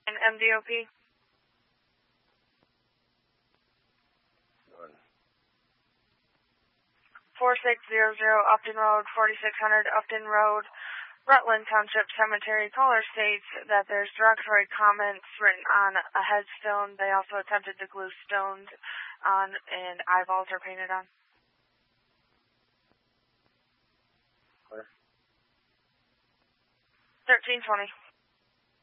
MDOP. 4600 Upton Road, 4600 Upton Road, Rutland Township Cemetery. Caller states that there's derogatory comments written on a headstone. They also attempted to glue stones on, and eyeballs are painted on. 1320.